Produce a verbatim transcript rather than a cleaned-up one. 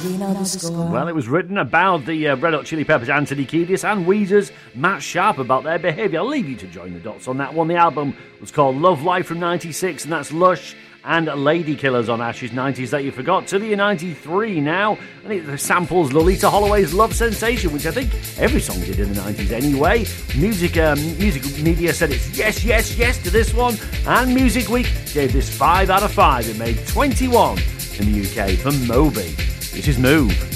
Well, it was written about the uh, Red Hot Chili Peppers' Anthony Kiedis and Weezer's Matt Sharp about their behaviour. I'll leave you to join the dots on that one. The album was called Love Life from ninety-six, and that's Lush and Lady Killers on Ash's nineties That You Forgot. To the ninety-three now, and it samples Lolita Holloway's Love Sensation, which I think every song did in the nineties anyway. Music, um, music media said it's yes, yes, yes to this one, and Music Week gave this five out of five. It made twenty-one in the U K for Moby. This is Move.